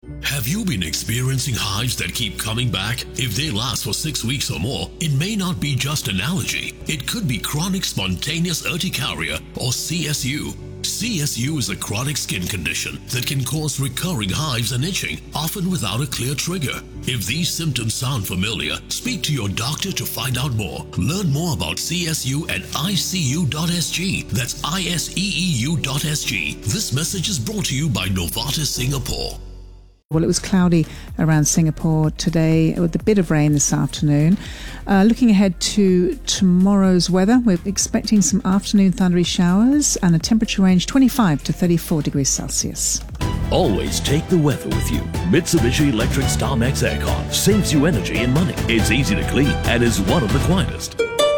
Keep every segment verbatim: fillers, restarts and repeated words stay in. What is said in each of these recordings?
Have you been experiencing hives that keep coming back? If they last for six weeks or more, it may not be just an allergy. It could be chronic spontaneous urticaria or C S U. C S U is a chronic skin condition that can cause recurring hives and itching, often without a clear trigger. If these symptoms sound familiar, speak to your doctor to find out more. Learn more about C S U at I C U dot S G. That's I S E E U dot S G. This message is brought to you by Novartis Singapore. Well, it was cloudy around Singapore today with a bit of rain this afternoon. Uh, looking ahead to tomorrow's weather, we're expecting some afternoon thundery showers and a temperature range twenty-five to thirty-four degrees Celsius. Always take the weather with you. Mitsubishi Electric StarMax Aircon saves you energy and money. It's easy to clean and is one of the quietest.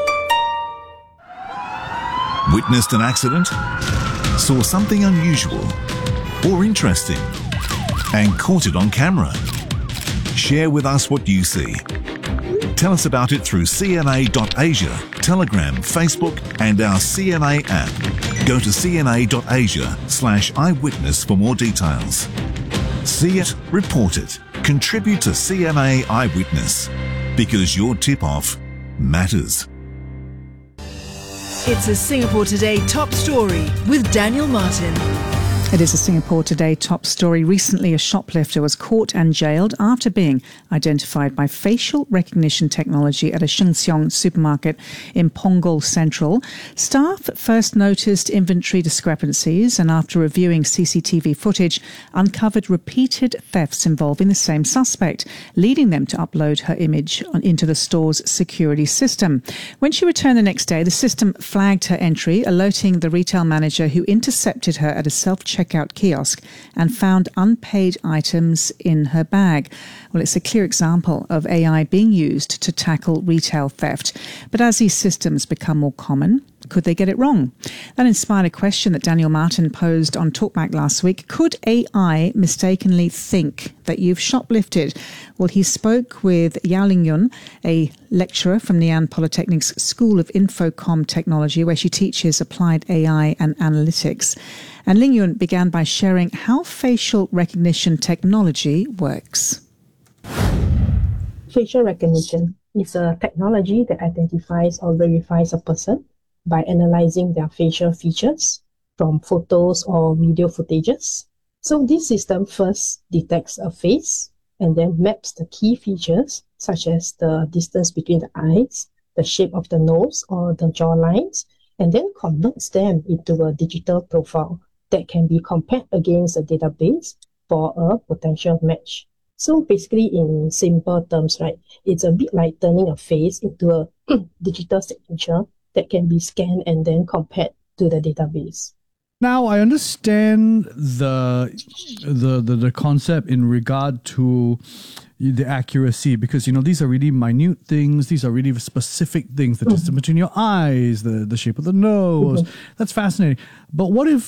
Witnessed an accident? Saw something unusual or interesting? And caught it on camera? Share with us what you see. Tell us about it through C N A dot Asia, Telegram, Facebook and our C N A app. Go to C N A dot Asia slash eyewitness for more details. See it, report it, contribute to C N A Eyewitness, because your tip-off matters. It's a Singapore Today top story with Daniel Martin. It is a Singapore Today top story. Recently, a shoplifter was caught and jailed after being identified by facial recognition technology at a Sheng Siong supermarket in Punggol Central. Staff first noticed inventory discrepancies and, after reviewing C C T V footage, uncovered repeated thefts involving the same suspect, leading them to upload her image on, into the store's security system. When she returned the next day, the system flagged her entry, alerting the retail manager, who intercepted her at a self-checkout checkout kiosk and found unpaid items in her bag. Well, it's a clear example of A I being used to tackle retail theft. But as these systems become more common, could they get it wrong? That inspired a question that Daniel Martin posed on Talkback last week. Could A I mistakenly think that you've shoplifted? Well, he spoke with Yao Ling Yun, a lecturer from Ngee Ann Polytechnic's School of Infocom Technology, where she teaches applied A I and analytics. And Ling Yun began by sharing how facial recognition technology works. Facial recognition is a technology that identifies or verifies a person by analyzing their facial features from photos or video footages. So this system first detects a face and then maps the key features, such as the distance between the eyes, the shape of the nose or the jawlines, and then converts them into a digital profile that can be compared against a database for a potential match. So basically, in simple terms, right, it's a bit like turning a face into a digital signature that can be scanned and then compared to the database. Now, I understand the, the the the concept in regard to the accuracy, because, you know, these are really minute things. These are really specific things, the distance mm-hmm. between your eyes, the, the shape of the nose. Mm-hmm. That's fascinating. But what if,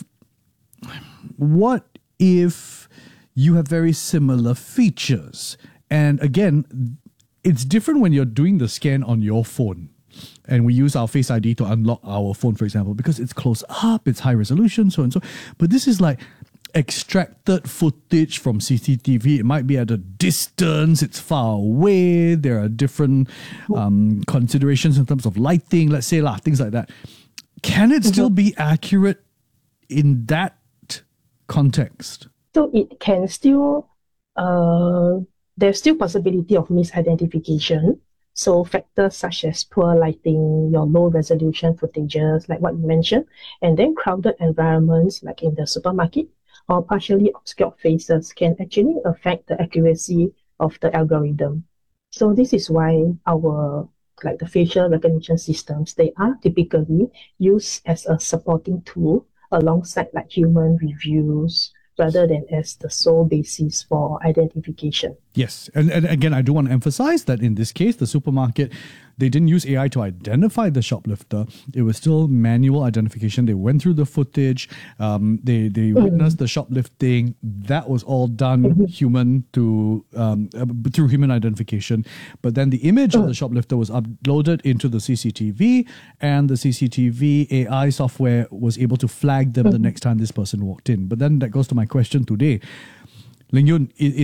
what if you have very similar features? And again, it's different when you're doing the scan on your phone. And we use our Face I D to unlock our phone, for example, because it's close up, it's high resolution, so and so. But this is like extracted footage from C C T V. It might be at a distance, it's far away, there are different um, considerations in terms of lighting, let's say, lah, things like that. Can it still be accurate in that context? So it can still, uh, there's still possibility of misidentification. So factors such as poor lighting, your low resolution footages, like what you mentioned, and then crowded environments like in the supermarket or partially obscured faces can actually affect the accuracy of the algorithm. So this is why our, like the facial recognition systems, they are typically used as a supporting tool alongside like human reviews, rather than as the sole basis for identification. Yes. And, and again, I do want to emphasize that in this case, the supermarket, they didn't use A I to identify the shoplifter. It was still manual identification. They went through the footage. Um, they they mm-hmm. witnessed the shoplifting. That was all done mm-hmm. human to um, uh, through human identification. But then the image mm-hmm. of the shoplifter was uploaded into the C C T V, and the C C T V A I software was able to flag them mm-hmm. the next time this person walked in. But then that goes to my question today. Ling Yun,